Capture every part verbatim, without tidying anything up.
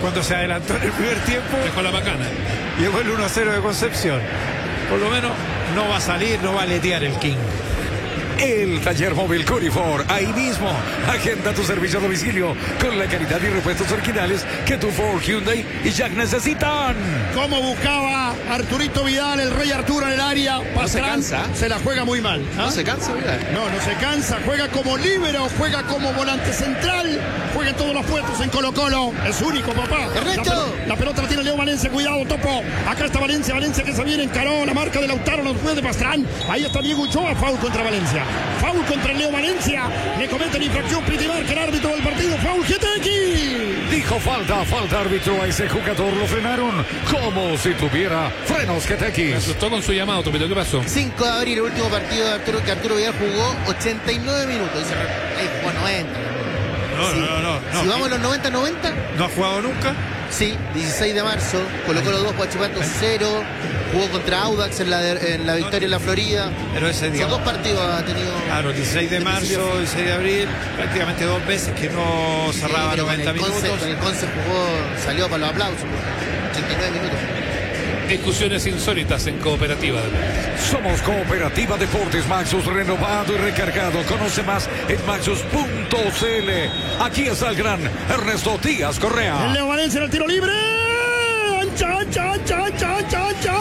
cuando se adelantó en el primer tiempo. Dejó la bacana. Llegó el uno a cero de Concepción. Por lo menos no va a salir, no va a letear el King. El taller móvil Curifor, ahí mismo. Agenda tu servicio a domicilio con la calidad y repuestos originales que tu Ford, Hyundai y Jack necesitan. Como buscaba Arturito Vidal, el rey Arturo en el área. No se cansa. Se la juega muy mal. ¿Ah? No se cansa, Vidal. No, no se cansa. Juega como líbero, juega como volante central. Juega en todos los puestos en Colo Colo. Es único, papá. Ernesto. La, pel la pelota la tiene Leo Valencia. Cuidado, Topo. Acá está Valencia. Valencia que se viene, encaró la marca de Lautaro. Los juez de Pastrán. Ahí está Diego Ochoa. Foul contra Valencia. Foul contra Leo Valencia. Le cometen infracción Pitimarca, el árbitro del partido. Foul G T X. Dijo falta, falta árbitro. A ese jugador lo frenaron como si tuviera frenos G T X. Me asustó con su llamado, Topito. ¿Qué pasó? cinco de abril, el último partido de Arturo, que Arturo Vidal jugó ochenta y nueve minutos. Dice, ahí jugó noventa. No, Sí. no, no, no, no. Si vamos a los noventa noventa, ¿No ha jugado nunca? sí, dieciséis de marzo, colocó los dos, Huachipato cero, jugó contra Audax en la, de- en la victoria en la Florida. Pero ese día. Son dos partidos ha tenido. Claro, dieciséis de marzo, dieciséis de abril, prácticamente dos veces que no Sí, cerraba pero con noventa el Conce, minutos. con el Conce jugó, salió para los aplausos. ochenta y nueve minutos. Discusiones insólitas en Cooperativa. Somos Cooperativa Deportes Maxus, renovado y recargado. Conoce más en maxus punto c l. Aquí está el gran Ernesto Díaz El Correa. Leo Valencia en el tiro libre. Ancha, ancha, ancha, ancha, ancha, ancha,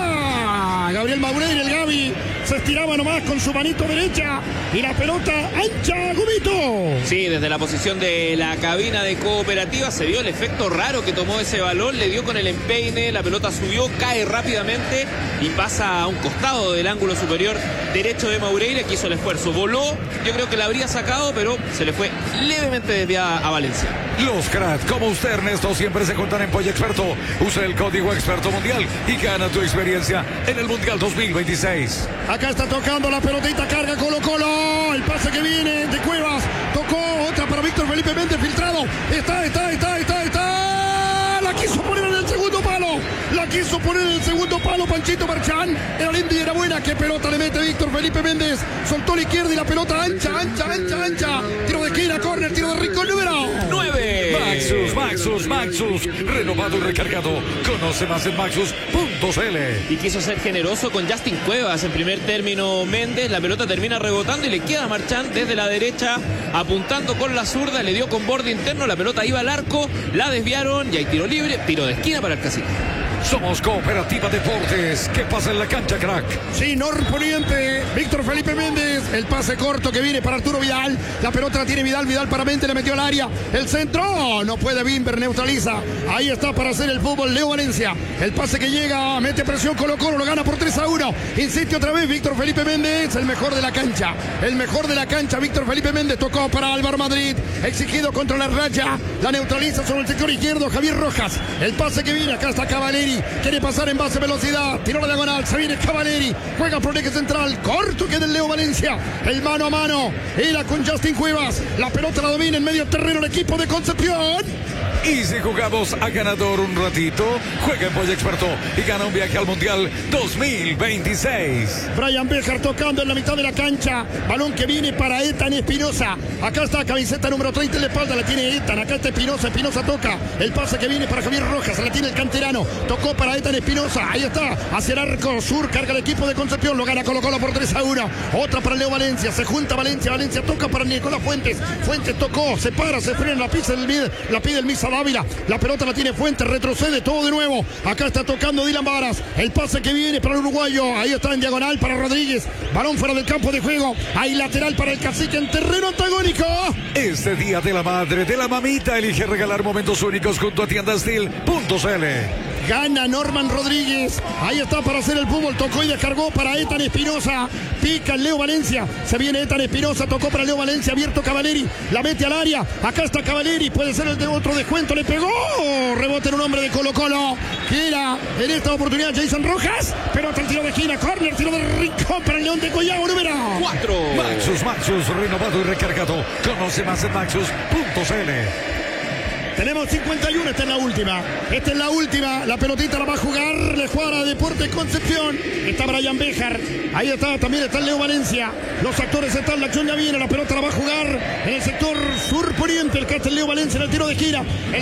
ancha. Gabriel Maureira, el Gaby, se estiraba nomás con su manito derecha. Y la pelota ancha, Gubito. Sí, desde la posición de la cabina de Cooperativa se vio el efecto raro que tomó ese balón, le dio con el empeine, la pelota subió, cae rápidamente y pasa a un costado del ángulo superior derecho de Maureira, que hizo el esfuerzo. Voló, yo creo que la habría sacado, pero se le fue levemente desviada a Valencia. Los cracks como usted, Ernesto, siempre se contan en Pollo Experto. Usa el código Experto Mundial y gana tu experiencia en el Mundial dos mil veintiséis. Acá está tocando la pelotita, carga Colo Colo. El pase que viene de Cuevas. Tocó otra para Víctor Felipe Méndez, filtrado. Está, está, está, está, está. La quiso poner en el segundo palo. La quiso poner en el segundo palo Panchito Marchán. Era linda y era buena. Qué pelota le mete Víctor Felipe Méndez. Soltó la izquierda y la pelota ancha, ancha, ancha, ancha. Tiro de esquina, córner, tiro de rico, número ¡nueve! Maxus, Maxus, Maxus, renovado y recargado. Conoce más en maxus punto c l. Y quiso ser generoso con Justin Cuevas. En primer término Méndez, la pelota termina rebotando y le queda a Marchán desde la derecha, apuntando con la zurda, le dio con borde interno, la pelota iba al arco, la desviaron y hay tiro libre, tiro de esquina para el Cacique. Somos Cooperativa Deportes. ¿Qué pasa en la cancha, crack? Sí, norponiente, Víctor Felipe Méndez, el pase corto que viene para Arturo Vidal, la pelota la tiene Vidal, Vidal para Méndez, le metió al área, el centro, no puede Bimber, neutraliza, ahí está para hacer el fútbol Leo Valencia, el pase que llega, mete presión Colo Colo, lo gana por tres a uno, insiste otra vez Víctor Felipe Méndez, el mejor de la cancha, el mejor de la cancha, Víctor Felipe Méndez, tocó para Álvaro Madrid, exigido contra la raya, la neutraliza sobre el sector izquierdo, Javier Rojas, el pase que viene, acá está Cavaleri, quiere pasar en base velocidad, tiró la diagonal, se viene Cavaleri, juega por eje central, corto queda el Leo Valencia, el mano a mano, era con Justin Cuevas, la pelota la domina en medio terreno el equipo de Concepción. Y si jugamos a ganador un ratito, juega en Pollo Experto y gana un viaje al Mundial dos mil veintiséis. Brian Bejar tocando en la mitad de la cancha, balón que viene para Ethan Espinosa, acá está camiseta número treinta en la espalda, la tiene Ethan, acá está Espinosa, Espinosa toca, el pase que viene para Javier Rojas, la tiene el canterano, tocó para Ethan Espinosa, ahí está, hacia el arco sur, carga el equipo de Concepción, lo gana Colo Colo por tres a uno, otra para Leo Valencia, se junta Valencia, Valencia toca para Nicolás Fuentes, Fuentes tocó, se para, se frena, la pisa el, la pide el Misa Dávila, la pelota la tiene Fuentes, retrocede todo de nuevo, acá está tocando Dylan Varas, el pase que viene para el uruguayo, ahí está en diagonal para Rodríguez, balón fuera del campo de juego, hay lateral para el Cacique en terreno antagónico. Este día de la madre, de la mamita, elige regalar momentos únicos junto a tienda steel punto c l. Gana Norman Rodríguez. Ahí está para hacer el fútbol. Tocó y descargó para Ethan Espinosa. Pica el Leo Valencia. Se viene Ethan Espinosa. Tocó para Leo Valencia. Abierto Cavaleri. La mete al área. Acá está Cavaleri. Puede ser el de otro descuento. Le pegó. Rebote en un hombre de Colo Colo. Que era en esta oportunidad Jason Rojas. Pero hasta el tiro de esquina. Corner. Tiro de rincón para el León de Collao. Número cuatro. Maxus, Maxus, renovado y recargado. Conoce más en maxus punto c l. Tenemos cincuenta y uno, esta es la última. Esta es la última. La pelotita la va a jugar. Le juega Deportes Concepción. Está Brian Bejar. Ahí está, también está Leo Valencia. Los actores están, la acción ya viene. La pelota la va a jugar en el sector sur poniente. El Castel Leo Valencia en el tiro de gira.